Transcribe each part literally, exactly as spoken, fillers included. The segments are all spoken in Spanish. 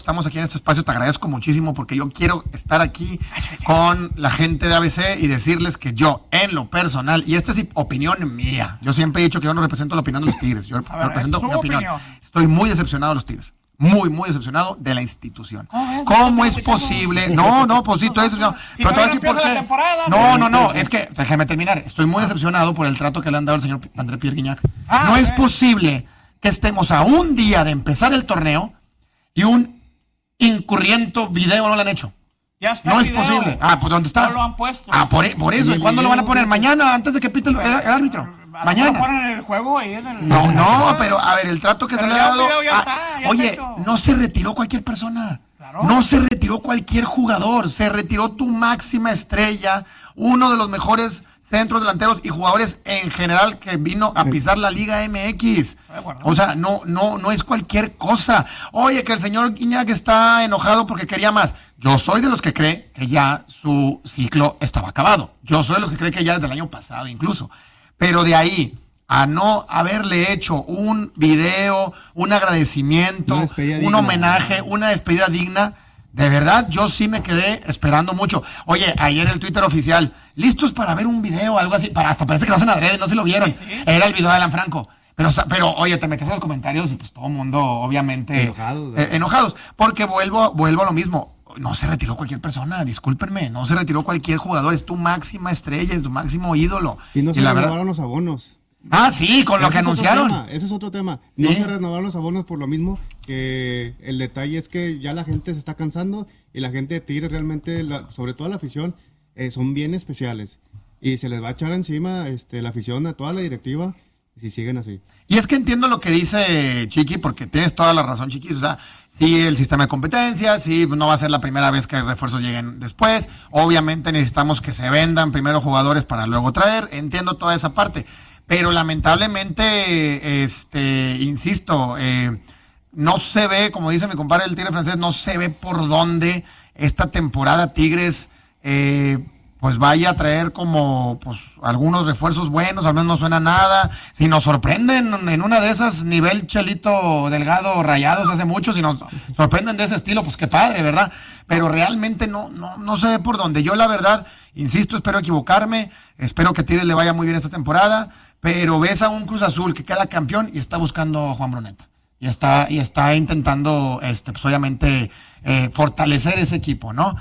Estamos aquí en este espacio, te agradezco muchísimo porque yo quiero estar aquí con la gente de A B C y decirles que yo, en lo personal, y esta es opinión mía, yo siempre he dicho que yo no represento la opinión de los Tigres, yo ver, represento mi opinión. opinión. Estoy muy decepcionado de los Tigres, muy, muy decepcionado de la institución. ¿Cómo, ¿Cómo es posible? No, no, pues sí, estoy decepcionado. Si pero no, no, por qué. No, no, no, es que, déjame terminar, estoy muy decepcionado por el trato que le han dado al señor André Pierre Guignac. Ah, no okay. es posible que estemos a un día de empezar el torneo y un incurriento video no lo han hecho. Ya está. No es video. posible. Ah, pues ¿dónde está? No lo han puesto. Ah, por, por eso. ¿Y cuándo lo van a poner? ¿Mañana? ¿Antes de que pite el, el, el árbitro? Mañana. ¿Lo ponen en el juego ahí en el... No, no, pero a ver, el trato que pero se le ha dado... Ya ah, está, ya oye, no se retiró cualquier persona. Claro. No se retiró cualquier jugador. Se retiró tu máxima estrella, uno de los mejores centros delanteros y jugadores en general que vino a pisar la Liga M X. O sea, no, no, no es cualquier cosa. Oye, que el señor Guignac está enojado porque quería más. Yo soy de los que cree que ya su ciclo estaba acabado. Yo soy de los que cree que ya desde el año pasado incluso. Pero de ahí a no haberle hecho un video, un agradecimiento, un digna. homenaje, una despedida digna, de verdad, yo sí me quedé esperando mucho. Oye, ayer el Twitter oficial, listos para ver un video, algo así, para, hasta parece que lo hacen adrede, no se lo vieron. ¿Sí? Era el video de Alan Franco. Pero, pero oye, te metes en los comentarios y pues todo el mundo, obviamente, enojados, eh, enojados. Porque vuelvo, vuelvo a lo mismo. No se retiró cualquier persona, discúlpenme, no se retiró cualquier jugador, es tu máxima estrella, es tu máximo ídolo. Y no se y la renovaron verdad... los abonos. Ah, sí, con lo Ese que anunciaron. Tema, eso es otro tema. ¿Sí? No se renovaron los abonos por lo mismo, que el detalle es que ya la gente se está cansando y la gente de Tigres realmente, la, sobre todo la afición, eh, son bien especiales. Y se les va a echar encima este, la afición a toda la directiva si siguen así. Y es que entiendo lo que dice Chiqui, porque tienes toda la razón, Chiqui. O sea, sí, el sistema de competencia, sí, no va a ser la primera vez que refuerzos lleguen después. Obviamente necesitamos que se vendan primero jugadores para luego traer. Entiendo toda esa parte. Pero lamentablemente, este, insisto, eh, no se ve, como dice mi compadre el Tigre francés, no se ve por dónde esta temporada Tigres, eh, pues vaya a traer como, pues, algunos refuerzos buenos, al menos no suena nada. Si nos sorprenden en una de esas, nivel Chelito Delgado Rayados hace mucho, si nos sorprenden de ese estilo, pues qué padre, ¿verdad? Pero realmente no, no, no se ve por dónde. Yo la verdad, insisto, espero equivocarme, espero que Tigres le vaya muy bien esta temporada. Pero ves a un Cruz Azul que queda campeón y está buscando a Juan Bruneta. Y está, y está intentando, este, pues obviamente, eh, fortalecer ese equipo, ¿no?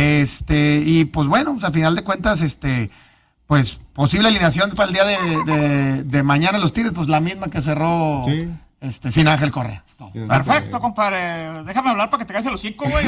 Este, y pues bueno, pues, al final de cuentas, este, pues, posible alineación para el día de, de, de mañana los Tigres, pues la misma que cerró, sí. este, sin Ángel Correa. Perfecto, compadre. Déjame hablar para que te caigas el hocico, güey.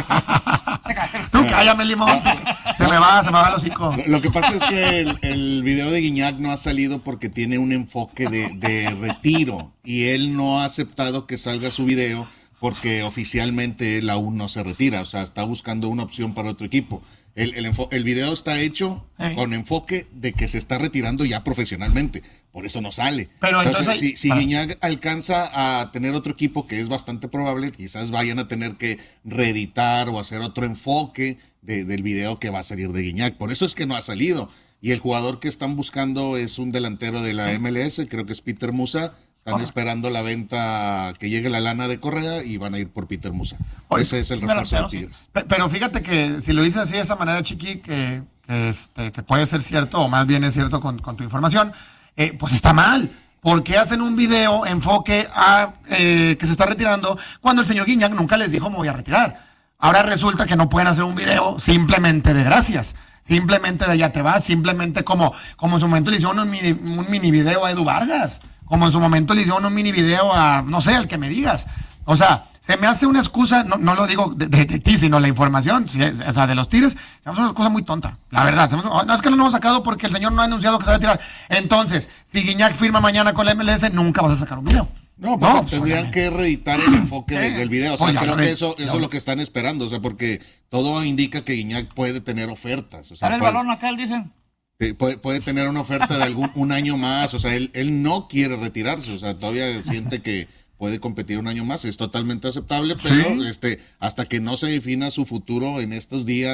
Tú cállame, Limón. Se me va, se me va el hocico. Lo, lo que pasa es que el, el video de Guignac no ha salido porque tiene un enfoque de, de retiro y él no ha aceptado que salga su video porque oficialmente él aún no se retira, o sea, está buscando una opción para otro equipo. El, el, enfo- el video está hecho ¿Eh? con enfoque de que se está retirando ya profesionalmente, por eso no sale. Pero entonces, entonces si, si ah. Guignac alcanza a tener otro equipo, que es bastante probable, quizás vayan a tener que reeditar o hacer otro enfoque de, del video que va a salir de Guignac. Por eso es que no ha salido. Y el jugador que están buscando es un delantero de la M L S, creo que es Peter Musa. Están oh. esperando la venta, que llegue la lana de Correa y van a ir por Peter Musa. Oye, ese es el refuerzo de Tigres. Pero fíjate que si lo dices así de esa manera, Chiqui, que, que, este, que puede ser cierto, o más bien es cierto con, con tu información, eh, pues está mal. ¿Por qué hacen un video enfoque a eh, que se está retirando cuando el señor Guignac nunca les dijo me voy a retirar? Ahora resulta que no pueden hacer un video simplemente de gracias. Simplemente de ya te vas, simplemente como, como en su momento le hicieron un mini, un mini video a Edu Vargas. Como en su momento le hicieron un mini video a, no sé, al que me digas. O sea, se me hace una excusa, no, no lo digo de, de, de ti, sino la información, si es, o sea, de los Tigres, se me hace una excusa muy tonta, la verdad. Se me hace, no es que lo hemos sacado porque el señor no ha anunciado que se va a tirar. Entonces, si Guignac firma mañana con la M L S, nunca vas a sacar un video. No, porque no, tendrían pues, que reeditar el enfoque de, del video. O sea, oye, creo que eso, eso es lo que están esperando. O sea, porque todo indica que Guignac puede tener ofertas. O sea, ¿Para el puede... balón acá, él dicen? Puede, puede tener una oferta de algún un año más, o sea, él, él no quiere retirarse, o sea, todavía siente que puede competir un año más, es totalmente aceptable, pero ¿sí? este hasta que no se defina su futuro en estos días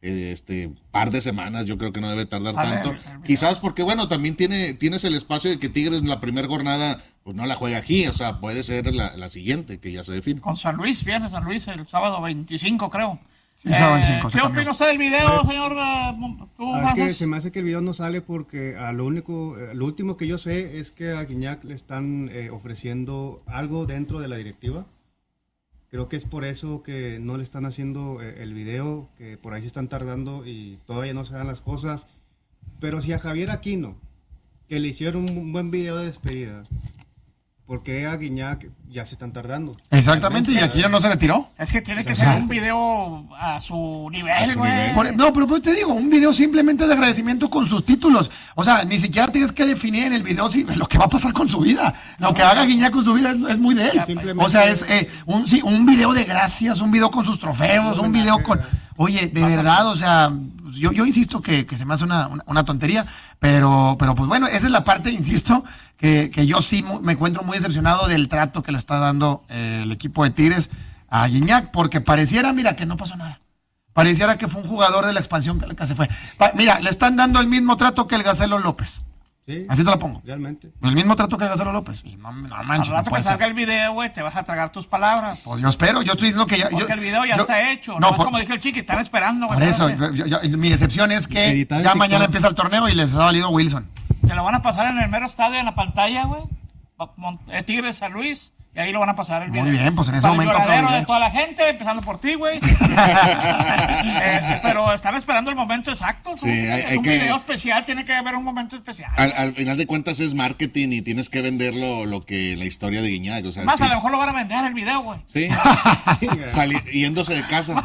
este par de semanas, yo creo que no debe tardar A ver, tanto. el video. Quizás porque, bueno, también tiene tienes el espacio de que Tigres en la primera jornada pues no la juega aquí, o sea, puede ser la, la siguiente, que ya se define. Con San Luis, viene San Luis el sábado veinticinco, creo. Sí, sábado veinticinco, se ¿Qué cambió. opina usted del video, señor? eh, ¿Tú, Ah, es que Francis? se me hace que el video no sale porque a lo único, eh, lo último que yo sé es que a Guiñac le están eh, ofreciendo algo dentro de la directiva. Creo que es por eso que no le están haciendo eh, el video, que por ahí se están tardando y todavía no se dan las cosas. Pero si a Javier Aquino, que le hicieron un buen video de despedida, ¿por qué a Guiñac ya se están tardando? Exactamente, y aquí no se retiró. Es que tiene que O sea, ser un video a su a nivel, su güey. nivel. Por- no, pero pues te digo, un video simplemente de agradecimiento con sus títulos. O sea, ni siquiera tienes que definir en el video si, lo que va a pasar con su vida. Lo que haga Guiñac con su vida es, es muy de él. Simplemente- O sea, es eh, un, sí, un video de gracias, un video con sus trofeos, un video con... Oye, de verdad, o sea, yo, yo insisto que, que se me hace una, una, una tontería, pero, pero pues bueno, esa es la parte, insisto, que, que yo sí mu- me encuentro muy decepcionado del trato que le está dando eh, el equipo de Tigres a Guiñac, porque pareciera, mira, que no pasó nada. Pareciera que fue un jugador de la expansión que, que se fue. Pa- mira, le están dando el mismo trato que el Gacelo López. Sí, Así te lo pongo. realmente. El mismo trato que el Gacelo López. Y no, no Al manches, no rato que puede salga ser. el video, güey, te vas a tragar tus palabras. Pues yo espero, yo estoy diciendo que ya... Porque yo- el video ya yo- está hecho. No, No, por, como dije el chiqui, están esperando, güey. por eso, espérate. yo- yo- mi decepción es que Editar en ya TikTok. mañana empieza el torneo y les ha valido Wilson. Te lo van a pasar en el mero estadio, en la pantalla, güey. Mon- eh, Tigres San Luis. Y ahí lo van a pasar el Muy video. bien, pues en ese Para momento el lloradero aplaudiré. de toda la gente, empezando por ti, güey. Eh, pero están esperando el momento exacto. Sí, güey. hay- es hay un que- video especial, tiene que haber un momento especial. Al, al final de cuentas es marketing y tienes que vender lo, lo que la historia de Guiñac, o sea, Más sí, a lo mejor lo van a vender el video, güey. sí, sali- yéndose de casa.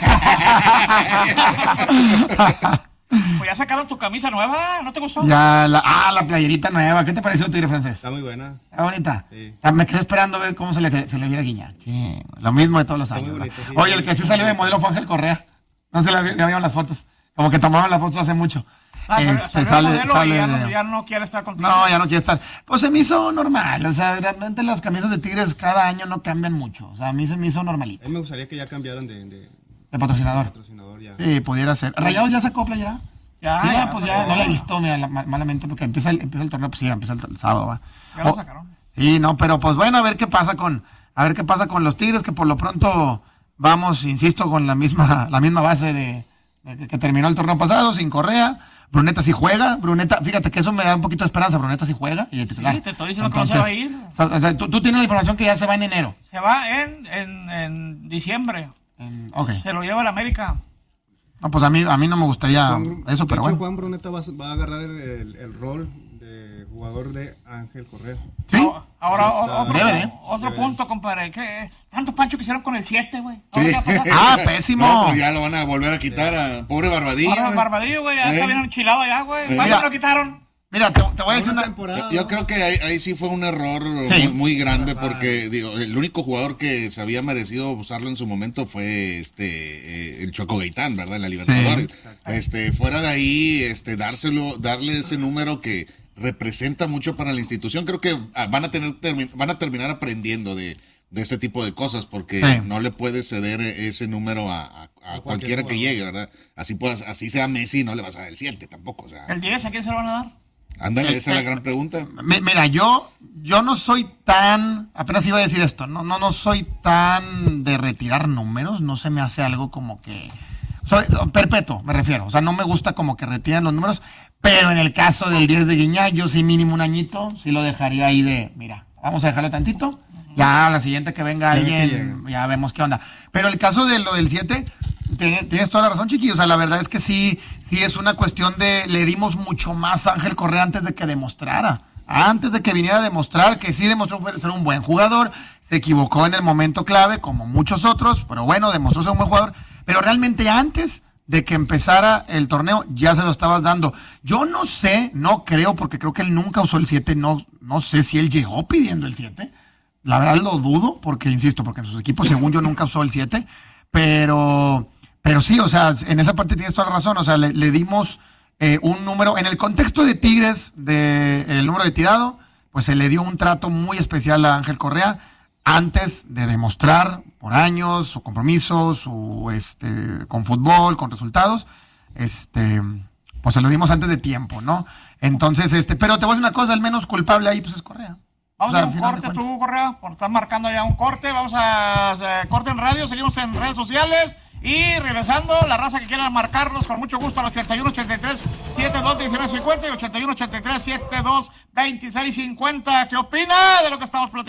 Pues ya sacaron tu camisa nueva, ¿no te gustó? Ya, la, ah, la playerita nueva. ¿Qué te pareció, Tigre Francés? Está muy buena. Está bonita. Sí. O sea, me quedé esperando a ver cómo se le, se le viera a Guiñac. Sí, lo mismo de todos los Está años. muy ¿verdad? bonito, sí. Oye, el que sí salió de modelo fue Ángel Correa. No se le vi- ya vieron las fotos. Como que tomaban las fotos hace mucho. Ah, pero Este, salió el sale, modelo y sale- ya, no, ya no quiere estar contigo. No, ya no quiere estar. Pues se me hizo normal. O sea, realmente las camisas de Tigres cada año no cambian mucho. O sea, a mí se me hizo normalito. A mí me gustaría que ya cambiaran de, de De patrocinador. patrocinador ya. Sí, pudiera ser. ¿Rayados ya sacó playera? Ya, sí, ya, va, pues ya, ya, ya. no la he visto mira, la- mal- malamente porque empieza el, empieza el torneo, pues sí, empieza el, el sábado, va. Ya lo Oh, sacaron. sí, no, pero pues bueno, a ver qué pasa con, a ver qué pasa con los Tigres, que por lo pronto vamos, insisto, con la misma, la misma base de, de que, que terminó el torneo pasado, sin Correa. Bruneta sí juega, Bruneta, fíjate que eso me da un poquito de esperanza, Bruneta sí juega y de titular. Sí, te estoy diciendo que no se va a ir. O sea, o sea, tú, tú tienes la información que ya se va en enero. Se va en, en, en diciembre. En- ok. Se lo lleva el América. No, pues a mí, a mí no me gustaría Juan- eso, de pero hecho, bueno. Juan Bruneta va, a- va a agarrar el, el- el rol de jugador de Ángel Correa. ¿Sí? Ahora, ahora, Sí, está- otro, Debe de. otro Debe. punto, compadre. ¿Qué? Tanto pancho que hicieron con el siete, güey. Ahora Sí. qué va a pasar. Ah, pésimo. No, pues ya lo van a volver a quitar a pobre Barbadillo. Ahora el güey. Barbadillo, güey, ya ¿Eh? está bien enchilado allá, güey. Eh. ¿Cuándo Mira. lo quitaron? Mira, te, te voy a decir Una una... temporada. Yo, yo creo que ahí, ahí sí fue un error Sí. muy, muy grande porque digo el único jugador que se había merecido usarlo en su momento fue este eh, el Choco Gaitán, ¿verdad? En la Libertadores. Este fuera de ahí este dárselo darle ese número que representa mucho para la institución. Creo que ah, van a tener termi- van a terminar aprendiendo de de este tipo de cosas porque Sí. no le puedes ceder ese número a, a- a cualquier cualquiera que jugador. llegue, ¿verdad? Así puedas, así sea Messi, no le vas a dar el siete tampoco, o sea, ¿El diez a quién se lo van a dar? ándale, esa es la gran pregunta. Mi- Mira, yo, yo no soy tan, apenas iba a decir esto, no, no, no soy tan de retirar números, no se me hace algo como que, soy perpetuo, me refiero, o sea, no me gusta como que retiran los números, pero en el caso del diez de Guiñac, yo sí mínimo un añito, sí lo dejaría ahí de, mira, vamos a dejarlo tantito, ya la siguiente que venga Ya ve que alguien, ya vemos qué onda. Pero el caso de lo del siete, tiene- tienes toda la razón, Chiqui, o sea, la verdad es que sí, sí es una cuestión de, le dimos mucho más a Ángel Correa antes de que demostrara. Antes de que viniera a demostrar que sí demostró ser un buen jugador, se equivocó en el momento clave, como muchos otros, pero bueno, demostró ser un buen jugador. Pero realmente antes de que empezara el torneo, ya se lo estabas dando. Yo no sé, no creo, porque creo que él nunca usó el siete, no, no sé si él llegó pidiendo el siete. La verdad lo dudo, porque insisto, porque en sus equipos, según yo, nunca usó el siete. Pero, pero sí, o sea, en esa parte tienes toda la razón. O sea, le, le dimos eh, un número, en el contexto de Tigres, de el número de tirado, pues se le dio un trato muy especial a Ángel Correa antes de demostrar por años, su compromiso, su este, con fútbol, con resultados, este, pues se lo dimos antes de tiempo, ¿no? Entonces, este, pero te voy a decir una cosa, el menos culpable ahí, pues es Correa. Vamos O sea, a hacer un corte, tú, Correa, por estar marcando ya un corte. Vamos a hacer corte en radio, seguimos en redes sociales. Y regresando, la raza que quiera marcarlos, con mucho gusto, al ochenta y uno, ochenta y tres, setenta y dos, diecinueve cincuenta y ochenta y uno, ochenta y tres, setenta y dos, veintiséis cincuenta. ¿Qué opina de lo que estamos platicando?